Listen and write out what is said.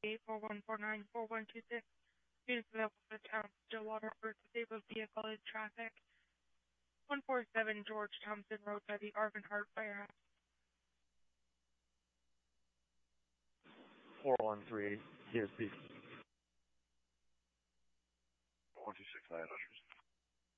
418-4149-4126. Units available for the town of Stillwater for disabled vehicle in traffic. 147 George Thompson Road by the Arvinhart Firehouse. 413 DSP. 126900.